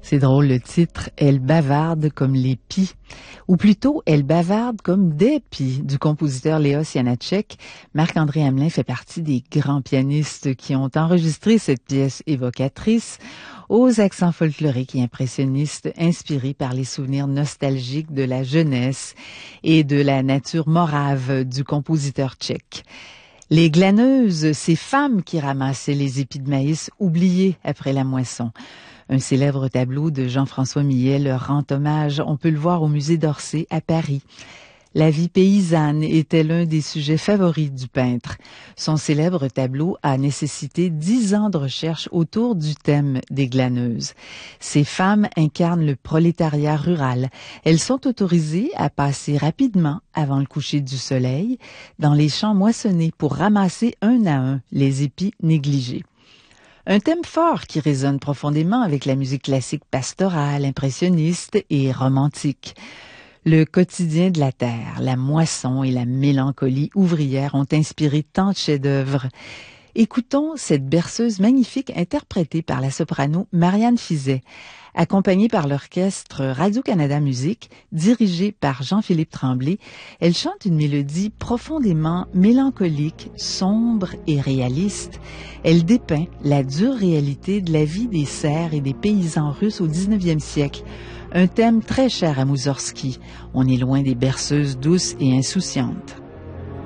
C'est drôle le titre, Elle bavarde comme les pies, ou plutôt Elle bavarde comme des pies du compositeur Léos Janáček. Marc-André Hamelin fait partie des grands pianistes qui ont enregistré cette pièce évocatrice aux accents folkloriques et impressionnistes inspirés par les souvenirs nostalgiques de la jeunesse et de la nature morave du compositeur tchèque. Les glaneuses, ces femmes qui ramassaient les épis de maïs oubliés après la moisson. Un célèbre tableau de Jean-François Millet leur rend hommage. On peut le voir au musée d'Orsay à Paris. La vie paysanne était l'un des sujets favoris du peintre. Son célèbre tableau a nécessité 10 ans de recherche autour du thème des glaneuses. Ces femmes incarnent le prolétariat rural. Elles sont autorisées à passer rapidement, avant le coucher du soleil, dans les champs moissonnés pour ramasser un à un les épis négligés. Un thème fort qui résonne profondément avec la musique classique pastorale, impressionniste et romantique. Le quotidien de la terre, la moisson et la mélancolie ouvrière ont inspiré tant de chefs-d'œuvre. Écoutons cette berceuse magnifique interprétée par la soprano Marianne Fizet, accompagnée par l'orchestre Radio-Canada Musique, dirigé par Jean-Philippe Tremblay. Elle chante une mélodie profondément mélancolique, sombre et réaliste. Elle dépeint la dure réalité de la vie des serfs et des paysans russes au 19e siècle. Un thème très cher à Moussorgsky. On est loin des berceuses douces et insouciantes.